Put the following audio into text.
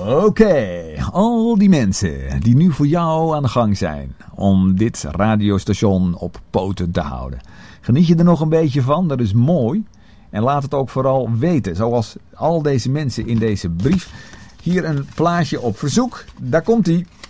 Oké, al die mensen die nu voor jou aan de gang zijn om dit radiostation op poten te houden. Geniet je er nog een beetje van? Dat is mooi. En laat het ook vooral weten, zoals al deze mensen in deze brief. Hier een plaatje op verzoek. Daar komt ie.